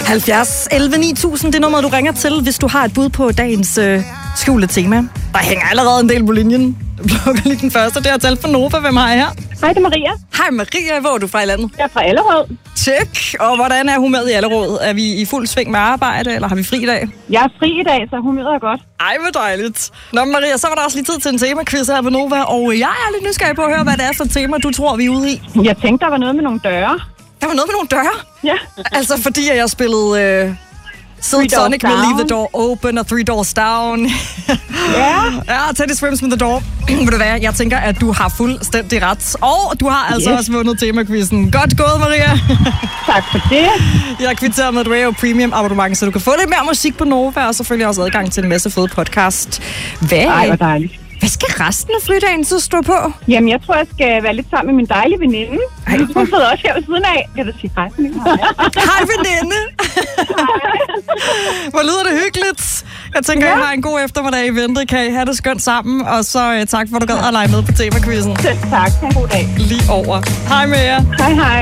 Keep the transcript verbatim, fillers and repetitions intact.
halvfjerds elleve ni tusind, det er nummeret, du ringer til, hvis du har et bud på dagens øh, skjulte tema. Der hænger allerede en del på linjen. Jeg plukker lige den første. Det er talt for Nova. Hvem har jeg her? Hej, det er Maria. Hej Maria, hvor er du fra i landet? Jeg er fra Allerød. Tjek. Og hvordan er humøret i Allerød? Er vi i fuld sving med arbejde, eller har vi fri i dag? Jeg er fri i dag, så humøret er godt. Ej, hvor dejligt. Nå, Maria, så var der også lige tid til en temaquiz her på Nova, og jeg er lidt nysgerrig på at høre, hvad det er for et tema, du tror, vi er ude i. Jeg tænkte, der var noget med nogle døre. Der var noget med nogle døre? Ja. Altså, fordi jeg spillede... Øh Silk Sonic med Leave the Door Open og Three Doors Down. Ja. Ja, Teddy Swims with the Door. Ved du hvad, jeg tænker, at du har fuldstændig ret. Og du har altså yes. også vundet temaquizzen. Godt gået, Maria. Tak for det. Jeg kvitterer med et Radio Premium abonnement, så du kan få lidt mere musik på Nova, og selvfølgelig også adgang til en masse fede podcast. Hvad? Ej, hvor dejligt. Hvad skal resten af fridagen så stå på? Jamen, jeg tror, jeg skal være lidt sammen med min dejlige veninde. Ej. Hun sidder også her ved siden af. Kan du sige hej? Hej, veninde. Hvor lyder det hyggeligt. Jeg tænker, ja. I har en god eftermiddag i vente. Kan I have det skønt sammen? Og så uh, tak for, at du gad at lege med på temaquizzen. Selv tak. Ha' en god dag. Lige over. Hej med jer. Hej, hej.